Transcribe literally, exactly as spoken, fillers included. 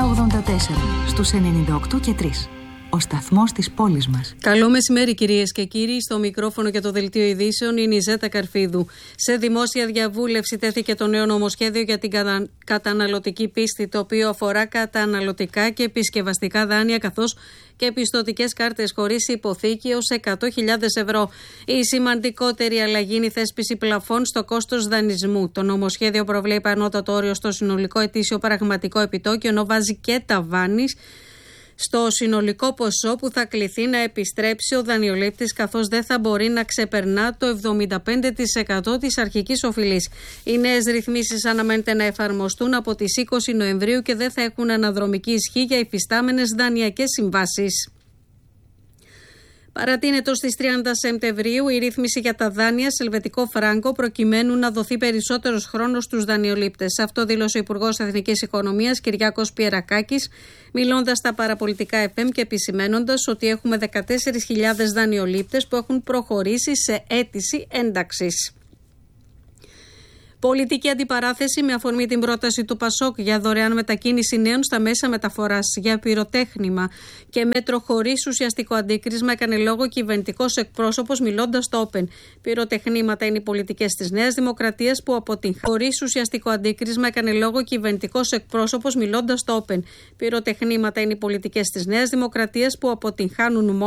εννιά ογδόντα τέσσερα στους ενενήντα οκτώ και τρία. Ο σταθμός της πόλης μας. Καλό μεσημέρι, κυρίες και κύριοι. Στο μικρόφωνο και το δελτίο ειδήσεων είναι η Ζέτα Καρφίδου. Σε δημόσια διαβούλευση τέθηκε το νέο νομοσχέδιο για την κατα... καταναλωτική πίστη, το οποίο αφορά καταναλωτικά και επισκευαστικά δάνεια, καθώς και πιστωτικές κάρτες χωρίς υποθήκη ως εκατό χιλιάδες ευρώ. Η σημαντικότερη αλλαγή είναι η θέσπιση πλαφών στο κόστος δανεισμού. Το νομοσχέδιο προβλέπει ανώτατο όριο στο συνολικό ετήσιο πραγματικό επιτόκιο, ενώ βάζει και ταβάνι στο συνολικό ποσό που θα κληθεί να επιστρέψει ο δανειολήπτης, καθώς δεν θα μπορεί να ξεπερνά το εβδομήντα πέντε τοις εκατό της αρχικής οφειλής. Οι νέες ρυθμίσεις αναμένεται να εφαρμοστούν από τις είκοσι Νοεμβρίου και δεν θα έχουν αναδρομική ισχύ για υφιστάμενες δανειακές συμβάσεις. Παρατείνεται ως τις τριάντα Σεπτεμβρίου η ρύθμιση για τα δάνεια σε ελβετικό φράγκο, προκειμένου να δοθεί περισσότερος χρόνος στους δανειολήπτες. Αυτό δήλωσε ο Υπουργός Εθνικής Οικονομίας Κυριάκος Πιερακάκης, μιλώντας στα παραπολιτικά εφ εμ και επισημένοντας ότι έχουμε δεκατέσσερις χιλιάδες δανειολήπτες που έχουν προχωρήσει σε αίτηση ένταξης. Πολιτική αντιπαράθεση με αφορμή την πρόταση του Πασόκ για δωρεάν μετακίνηση νέων στα μέσα μεταφοράς για πυροτέχνημα και μέτρο χωρίς ουσιαστικό αντίκρισμα, έκανε λόγο κυβερνητικός εκπρόσωπος μιλώντας στο Open. Πυροτεχνήματα είναι οι πολιτικές της Νέας Δημοκρατίας που αποτυγχάνουν. Χωρίς ουσιαστικό αντίκρισμα, έκανε λόγο κυβερνητικός εκπρόσωπος μιλώντας στο Open. Πυροτεχνήματα είναι οι πολιτικές της Νέας Δημοκρατίας που αποτυγχάνουν